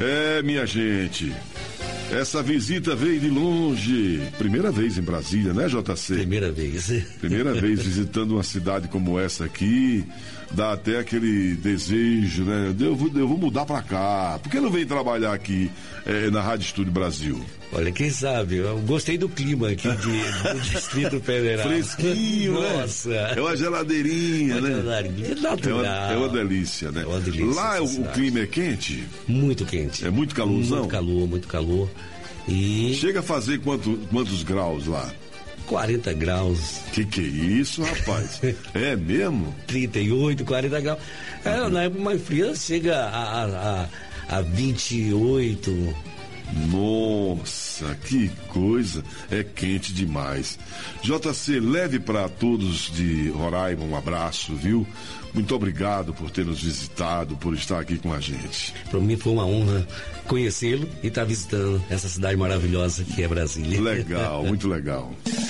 Minha gente, essa visita veio de longe. Primeira vez em Brasília, né, JC? Primeira vez. Primeira vez visitando uma cidade como essa aqui. Dá até aquele desejo, né? Eu vou mudar pra cá. Por que não vem trabalhar aqui na Rádio Estúdio Brasil? Olha, quem sabe, eu gostei do clima aqui do Distrito Federal. Fresquinho, Nossa. né? É uma geladeirinha, né? Geladeirinha natural. É uma delícia, né? É uma delícia. Lá o clima é quente? Muito quente. É muito calorzão? Muito calor. E... Chega a fazer quantos graus lá? 40 graus. Que é isso, rapaz? É mesmo? 38, 40 graus. Na época mais fria chega a 28. Nossa, que coisa. É quente demais. JC, leve para todos de Roraima um abraço, viu? Muito obrigado por ter nos visitado, por estar aqui com a gente. Para mim foi uma honra conhecê-lo e estar visitando essa cidade maravilhosa que é Brasília. Legal, muito legal.